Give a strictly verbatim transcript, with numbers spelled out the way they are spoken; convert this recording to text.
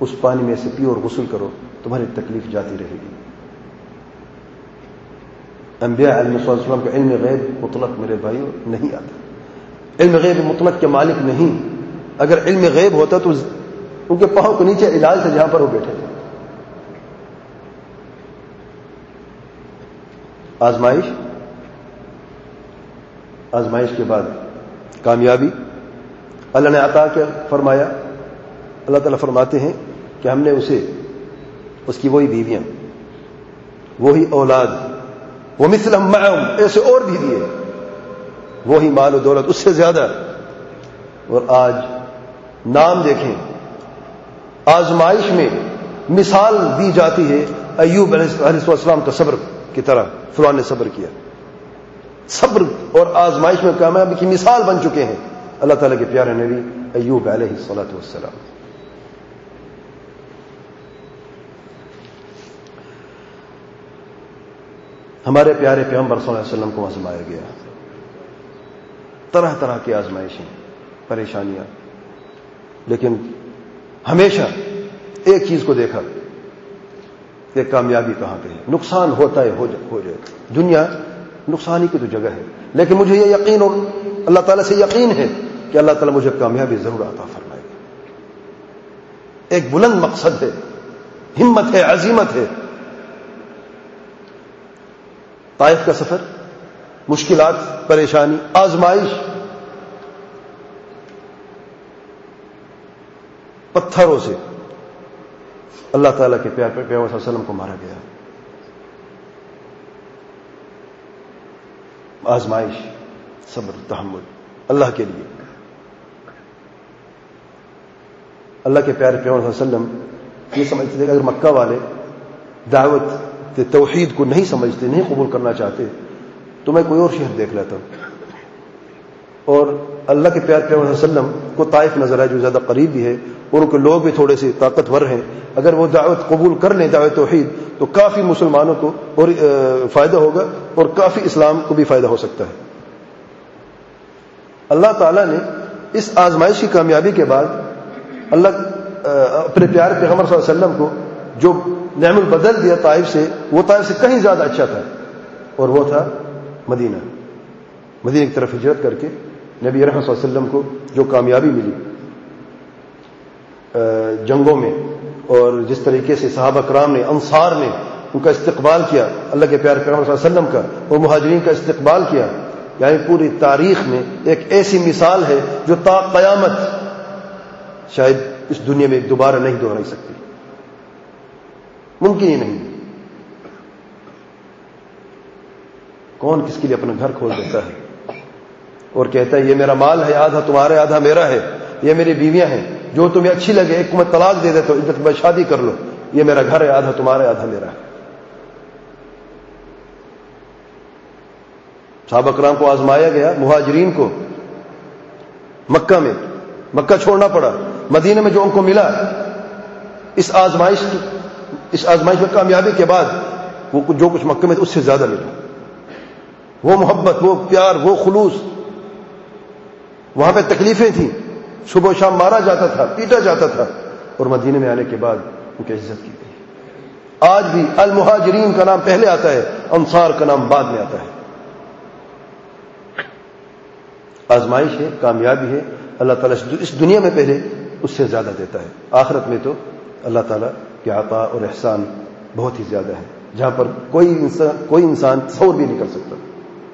اس پانی میں سے پیو اور غسل کرو، تمہاری تکلیف جاتی رہے گی۔ انبیاء علیہ السلام کا علم غیب مطلق میرے بھائیوں نہیں آتا، علم غیب مطلق کے مالک نہیں۔ اگر علم غیب ہوتا تو ان کے پاؤں کے نیچے علاج تھا جہاں پر وہ بیٹھے تھے۔ آزمائش آزمائش کے بعد کامیابی اللہ نے عطا کیا فرمایا۔ اللہ تعالیٰ فرماتے ہیں کہ ہم نے اسے اس کی وہی بیویاں، وہی اولاد، وہ مثلہم معہم، ایسے اور بھی دیے، وہی مال و دولت اس سے زیادہ۔ اور آج نام دیکھیں، آزمائش میں مثال دی جاتی ہے ایوب علیہ السلام کا صبر کی طرح، فلان نے صبر کیا۔ صبر اور آزمائش میں کامیابی کی مثال بن چکے ہیں اللہ تعالیٰ کے پیارے نبی ایوب علیہ الصلوۃ والسلام۔ ہمارے پیارے پیغمبر صلی اللہ علیہ وسلم کو آزمایا گیا، طرح طرح کی آزمائشیں، پریشانیاں، لیکن ہمیشہ ایک چیز کو دیکھا کہ کامیابی کہاں پہ ہے۔ نقصان ہوتا ہے ہو جائے، دنیا نقصان ہی کی تو جگہ ہے، لیکن مجھے یہ یقین اور اللہ تعالیٰ سے یقین ہے کہ اللہ تعالیٰ مجھے کامیابی ضرور عطا فرمائے گا۔ ایک بلند مقصد ہے، ہمت ہے، عزیمت ہے۔ طائف کا سفر، مشکلات، پریشانی، آزمائش، پتھروں سے اللہ تعالیٰ کے پیار پر پیغمبر صلی اللہ علیہ وسلم کو مارا گیا۔ آزمائش، صبر، تحمل اللہ کے لیے۔ اللہ کے پیارے پیغمبر صلی اللہ علیہ وسلم یہ سمجھتے تھے کہ اگر مکہ والے دعوت توحید کو نہیں سمجھتے، نہیں قبول کرنا چاہتے، تو میں کوئی اور شہر دیکھ لیتا ہوں۔ اور اللہ کے پیارے پیغمبر صلی اللہ علیہ وسلم کو طائف نظر آئے جو زیادہ قریب بھی ہے، اور ان کے لوگ بھی تھوڑے سے طاقتور ہیں، اگر وہ دعوت قبول کر لیں، دعوت توحید، تو کافی مسلمانوں کو اور فائدہ ہوگا اور کافی اسلام کو بھی فائدہ ہو سکتا ہے۔ اللہ تعالیٰ نے اس آزمائش کی کامیابی کے بعد اللہ اپنے پیارے پیغمبر صلی اللہ علیہ وسلم کو جو نعم البدل دیا طائف سے، وہ طائف سے کہیں زیادہ اچھا تھا، اور وہ تھا مدینہ۔ مدینہ کی طرف ہجرت کر کے نبی رحمت صلی اللہ علیہ وسلم کو جو کامیابی ملی جنگوں میں، اور جس طریقے سے صحابہ کرام نے، انصار نے ان کا استقبال کیا، اللہ کے پیارے پیغمبر صلی اللہ علیہ وسلم کا اور مہاجرین کا استقبال کیا، یعنی پوری تاریخ میں ایک ایسی مثال ہے جو تا قیامت شاید اس دنیا میں دوبارہ نہیں دہرائی سکتی، ممکن ہی نہیں۔ کون کس کے لیے اپنا گھر کھول دیتا ہے اور کہتا ہے یہ میرا مال ہے، آدھا تمہارے آدھا میرا ہے، یہ میری بیویاں ہیں، جو تمہیں اچھی لگے ایک کو میں طلاق دے دیتا ہوں، عزت میں شادی کر لو، یہ میرا گھر ہے، آدھا تمہارا آدھا میرا ہے۔ صحابہ کرام کو آزمایا گیا، مہاجرین کو مکہ میں مکہ چھوڑنا پڑا، مدینہ میں جو ان کو ملا، اس آزمائش کی اس آزمائش میں کامیابی کے بعد وہ جو کچھ مکہ میں اس سے زیادہ ملا، وہ محبت، وہ پیار، وہ خلوص۔ وہاں پہ تکلیفیں تھیں، صبح و شام مارا جاتا تھا، پیٹا جاتا تھا، اور مدینے میں آنے کے بعد ان کی عزت کی گئی۔ آج بھی المہاجرین کا نام پہلے آتا ہے، انصار کا نام بعد میں آتا ہے۔ آزمائش ہے، کامیابی ہے، اللہ تعالیٰ اس دنیا میں پہلے اس سے زیادہ دیتا ہے، آخرت میں تو اللہ تعالیٰ کے عطا اور احسان بہت ہی زیادہ ہے، جہاں پر کوئی انسان کوئی انسان تصور بھی نہیں کر سکتا۔